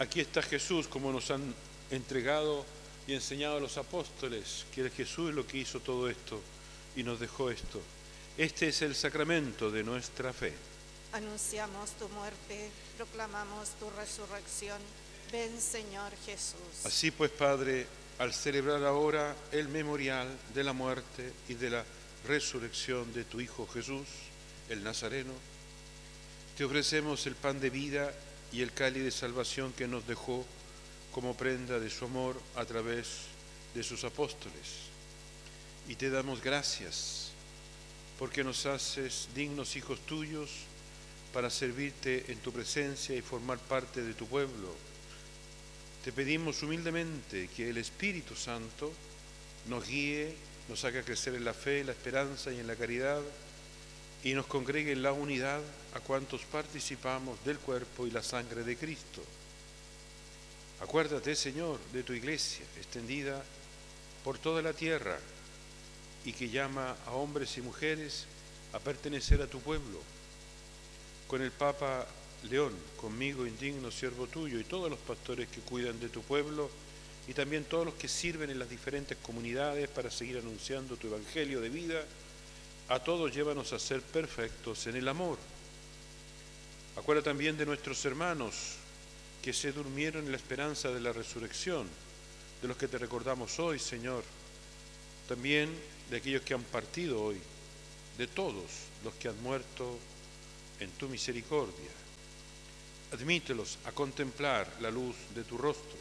Aquí está Jesús, como nos han entregado y enseñado los apóstoles, que Jesús es lo que hizo todo esto y nos dejó esto. Este es el sacramento de nuestra fe. Anunciamos tu muerte, proclamamos tu resurrección. Ven, Señor Jesús. Así pues, Padre, al celebrar ahora el memorial de la muerte y de la resurrección de tu Hijo Jesús, el Nazareno, te ofrecemos el pan de vida y el cáliz de salvación que nos dejó como prenda de su amor a través de sus apóstoles. Y te damos gracias porque nos haces dignos hijos tuyos para servirte en tu presencia y formar parte de tu pueblo. Te pedimos humildemente que el Espíritu Santo nos guíe, nos haga crecer en la fe, en la esperanza y en la caridad, y nos congregue en la unidad a cuantos participamos del cuerpo y la sangre de Cristo. Acuérdate, Señor, de tu iglesia extendida por toda la tierra y que llama a hombres y mujeres a pertenecer a tu pueblo. Con el Papa León, conmigo, indigno siervo tuyo, y todos los pastores que cuidan de tu pueblo, y también todos los que sirven en las diferentes comunidades para seguir anunciando tu evangelio de vida, a todos llévanos a ser perfectos en el amor. Acuérdate también de nuestros hermanos que se durmieron en la esperanza de la resurrección, de los que te recordamos hoy, Señor, también de aquellos que han partido hoy, de todos los que han muerto en tu misericordia. Admítelos a contemplar la luz de tu rostro.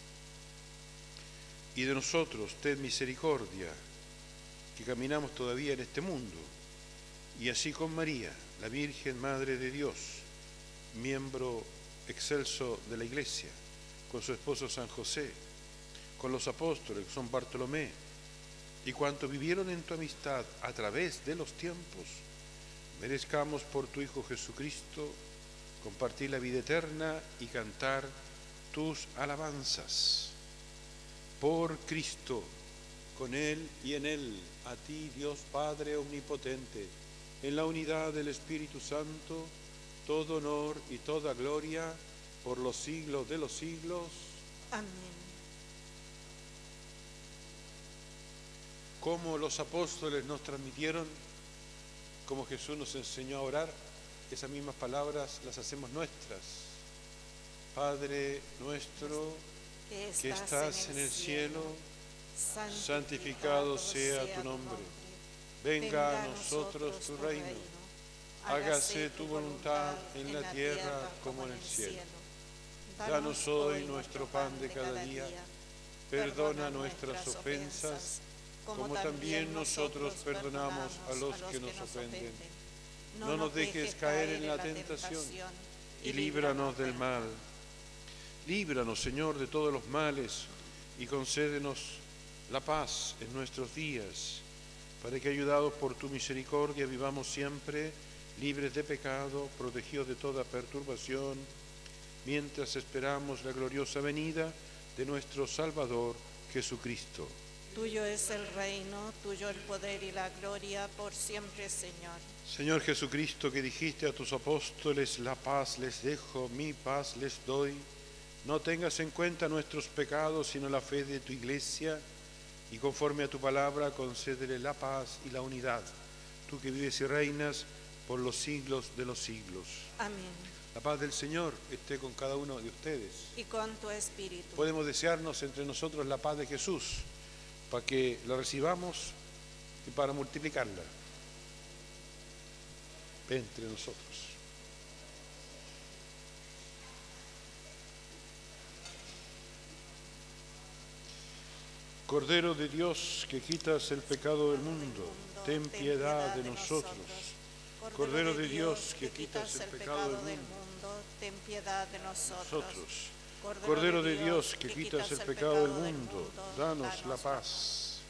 Y de nosotros ten misericordia, que caminamos todavía en este mundo, y así con María, la Virgen Madre de Dios, miembro excelso de la Iglesia, con su esposo San José, con los apóstoles, que son Bartolomé, y cuantos vivieron en tu amistad a través de los tiempos, merezcamos por tu Hijo Jesucristo compartir la vida eterna y cantar tus alabanzas. Por Cristo, con Él y en Él, a ti, Dios Padre Omnipotente, en la unidad del Espíritu Santo, todo honor y toda gloria por los siglos de los siglos. Amén. Como los apóstoles nos transmitieron, como Jesús nos enseñó a orar, esas mismas palabras las hacemos nuestras. Padre nuestro que estás en el cielo, santificado sea tu nombre. Venga a nosotros tu reino. Hágase tu voluntad en la tierra como en el cielo. Danos hoy nuestro pan de cada día. Perdona nuestras ofensas, como también nosotros perdonamos a los que nos ofenden. No nos dejes caer en la tentación y líbranos del mal. Líbranos, Señor, de todos los males y concédenos la paz en nuestros días, para que, ayudados por tu misericordia, vivamos siempre libres de pecado, protegidos de toda perturbación, mientras esperamos la gloriosa venida de nuestro Salvador Jesucristo. Tuyo es el reino, tuyo el poder y la gloria por siempre, Señor. Señor Jesucristo, que dijiste a tus apóstoles, la paz les dejo, mi paz les doy, no tengas en cuenta nuestros pecados, sino la fe de tu Iglesia, y conforme a tu palabra, concédele la paz y la unidad, tú que vives y reinas por los siglos de los siglos. Amén. La paz del Señor esté con cada uno de ustedes. Y con tu espíritu. Podemos desearnos entre nosotros la paz de Jesús, para que la recibamos y para multiplicarla entre nosotros. Cordero de Dios, que quitas el pecado del mundo, ten piedad de nosotros. Cordero de Dios, que quitas el pecado del mundo, ten piedad de nosotros. Cordero de Dios, que quitas el pecado del mundo, danos la paz.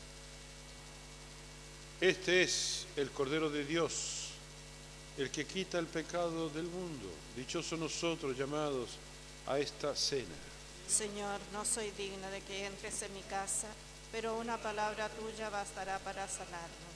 Este es el Cordero de Dios, el que quita el pecado del mundo. Dichosos nosotros llamados a esta cena. Señor, no soy digna de que entres en mi casa, pero una palabra tuya bastará para sanarme.